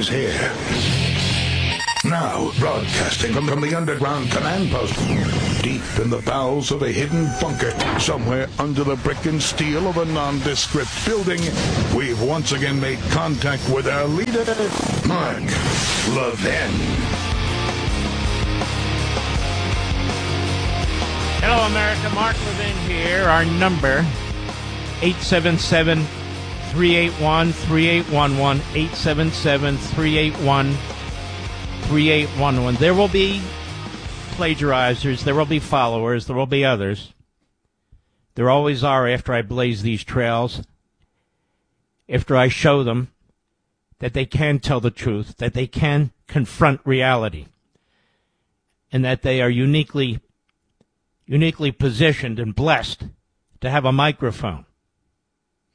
He's here. Now, broadcasting from the underground command post, deep in the bowels of a hidden bunker, somewhere under the brick and steel of a nondescript building, we've once again made contact with our leader, Mark Levin. Hello, America. Mark Levin here. Our number, 877-381-3811, 877-381-3811. There will be plagiarizers, there will be followers, there will be others. There always are after I blaze these trails, after I show them that they can tell the truth, that they can confront reality, and that they are uniquely positioned and blessed to have a microphone.